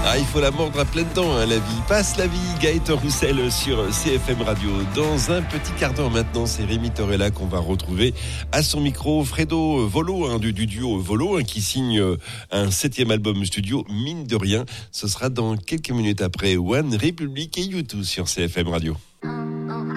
Ah, il faut la mordre à plein temps, hein, la vie. Passe la vie, Gaëtan Roussel sur CFM Radio. Dans un petit quart d'heure maintenant, c'est Rémi Torella qu'on va retrouver à son micro. Fredo Volo, du duo Volo, qui signe un 7e album studio, mine de rien. Ce sera dans quelques minutes après One Republic et U2 sur CFM Radio.